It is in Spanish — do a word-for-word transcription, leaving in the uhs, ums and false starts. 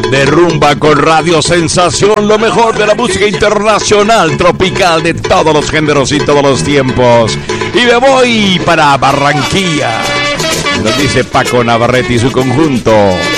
de rumba con Radio Sensación, lo mejor de la música internacional, tropical, de todos los géneros y todos los tiempos. Y me voy para Barranquilla, nos dice Paco Navarrete y su conjunto.